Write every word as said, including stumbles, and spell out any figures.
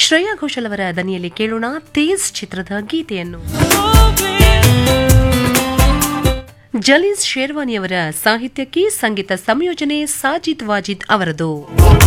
ಶ್ರೇಯಾ ಘೋಷಲ್ ಅವರ ದನಿಯಲ್ಲಿ ಕೇಳೋಣ ತೇಜ್ ಚಿತ್ರದ ಗೀತೆಯನ್ನು. ಜಲೀಸ್ ಶೇರ್ವಾನಿಯವರ ಸಾಹಿತ್ಯಕ್ಕೆ ಸಂಗೀತ ಸಂಯೋಜನೆ ಸಾಜಿದ್ ವಾಜಿದ್ ಅವರದು.